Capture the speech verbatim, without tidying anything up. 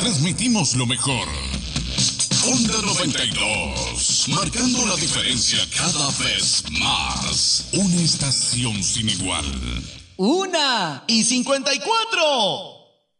transmitimos lo mejor. Onda noventa y dos, marcando la diferencia cada vez más. Una estación sin igual. Una y cincuenta y cuatro.